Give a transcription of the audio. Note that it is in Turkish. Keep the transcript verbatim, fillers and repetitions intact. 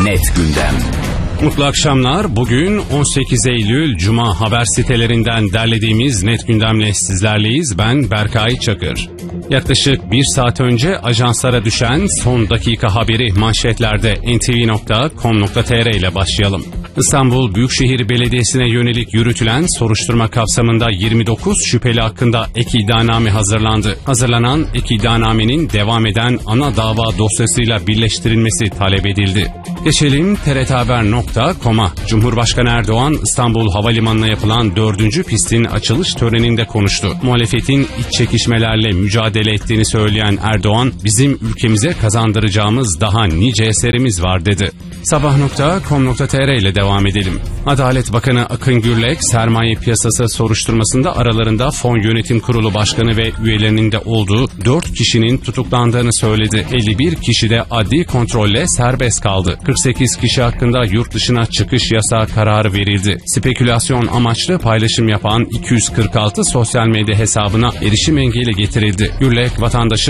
Net Gündem. Mutlu akşamlar. Bugün on sekiz Eylül Cuma, haber sitelerinden derlediğimiz Net Gündem'le sizlerleyiz. Ben Berkay Çakır. Yaklaşık bir saat önce ajanslara düşen son dakika haberi manşetlerde en te ve nokta com nokta te er ile başlayalım. İstanbul Büyükşehir Belediyesi'ne yönelik yürütülen soruşturma kapsamında yirmi dokuz şüpheli hakkında ek iddianame hazırlandı. Hazırlanan ek iddianamenin devam eden ana dava dosyasıyla birleştirilmesi talep edildi. Geçelim te er te haber nokta com'a. Cumhurbaşkanı Erdoğan, İstanbul Havalimanı'na yapılan dördüncü pistin açılış töreninde konuştu. Muhalefetin iç çekişmelerle mücadele ettiğini söyleyen Erdoğan, bizim ülkemize kazandıracağımız daha nice eserimiz var dedi. sabah nokta com nokta te er ile devam edelim. Adalet Bakanı Akın Gürlek, sermaye piyasası soruşturmasında aralarında Fon Yönetim Kurulu Başkanı ve üyelerinin de olduğu dört kişinin tutuklandığını söyledi. elli bir kişi de adli kontrolle serbest kaldı. kırk sekiz kişi hakkında yurt dışına çıkış yasağı kararı verildi. Spekülasyon amaçlı paylaşım yapan iki yüz kırk altı sosyal medya hesabına erişim engeli getirildi. Gürlek, vatandaşın